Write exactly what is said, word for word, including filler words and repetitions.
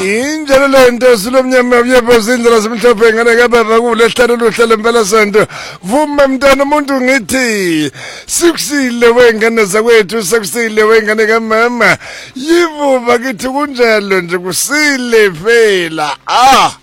injalo lento silomnyama uyabozindlela simhlophe ngane kababa kule hlalo lohlelo impela sonto vuma mntana umuntu ngithi sikusile wengane zakwethu sikusile wengane kamama yivuba kithi kunjalo nje kusile phela ah